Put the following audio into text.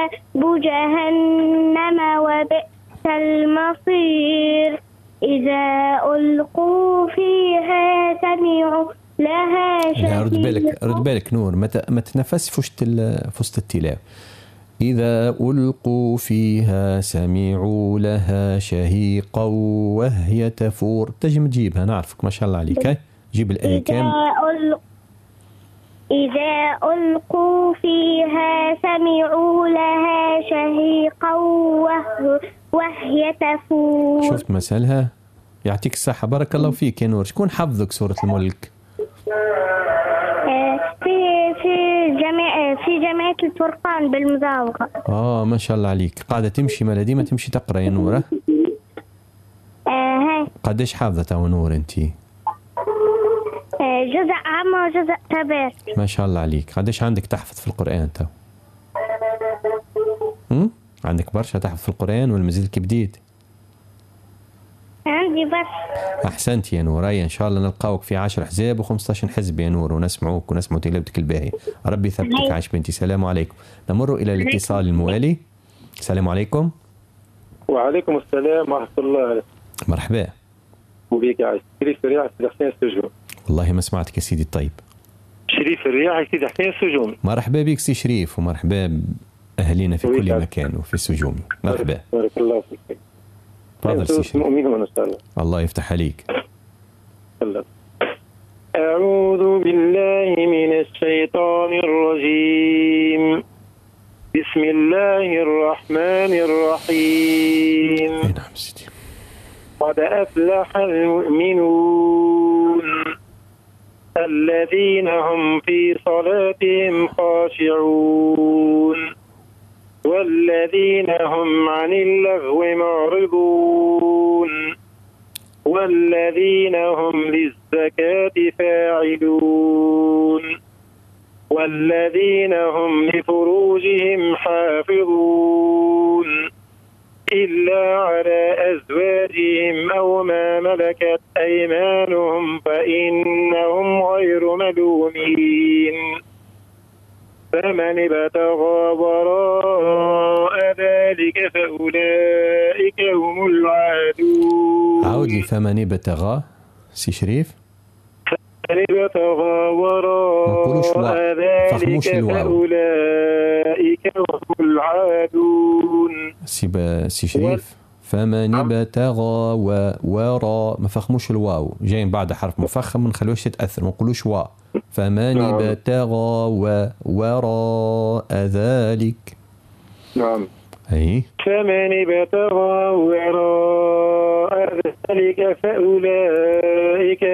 جهنم وبئس المصير إذا ألقوا فيها سمعوا لها شهيقا. رد بالك نور، ما تنفس في وسط التلاوة. إذا ألقوا فيها سمعوا لها شهيقا وهي تفور. تجم تجيبها، نعرفك ما شاء الله عليك. جيب الآية كامل. إذا ألقوا فيها سمعوا لها شهيقا وهي تفور. شفت مثلها؟ يعطيك الصحة، بارك الله فيك يا نور. شكون حفظك سورة الملك؟ في جمعية الفرقان بالمزاوقة. ما شاء الله عليك. قاعدة تمشي ما ديما تمشي تقرأ يا نورة؟ هاي. قديش حافظة نور أنتي؟ جزء عام وجزء كبير. ما شاء الله عليك. قديش عندك تحفظ في القرآن تو؟ عندك برشا تحفظ في القرآن ولا مازلت بديت؟ عندي بس. أحسنت يا نورية، إن شاء الله نلقاوك في 10 حزاب و15 حزب يا نور، ونسمعوك ونسمعوا تلاوتك الباهية. ربي يثبتك. عاش بنتي. السلام عليكم. نمر إلى الاتصال الموالي. السلام عليكم. وعليكم السلام ورحمة الله. مرحبا. وبيك يا شريف الرياح سيدي حسين السجون. والله ما سمعتك يا سيدي الطيب. شريف الرياح سيدي حسين السجون. مرحبا بك سي شريف، ومرحبا أهلنا في كل مكان وفي السجون. مرحبا. بارك الله فيك. تفضل سي شريف. المؤمنون إن شاء الله. الله يفتح عليك. الله. أعوذ بالله من الشيطان الرجيم. بسم الله الرحمن الرحيم. نعم سيدي. قد أفلح المؤمنون الذين هم في صلاتهم خاشعون والذين هم عن اللغو معرضون والذين هم للزكاة فاعلون والذين هم لفروجهم حافظون إلا على أزواجهم أو ما ملكت أيمانهم فإنهم غير ملومين فمن ابتغى وراء ذلك فأولئك هم العادون. عود لي. فمن ابتغى سي شريف. فمن ابتغى وراء ذلك فأولئك هم العادون. سي شريف. فمن ابتغى وراء، ما فخموش الواو، جايين بعد حرف مفخم، ما نخلوش تتأثر، ما نقولوش وا. فمن ابتغى وراء ذلك. نعم. أي. فمن ابتغى وراء ذلك فأولئك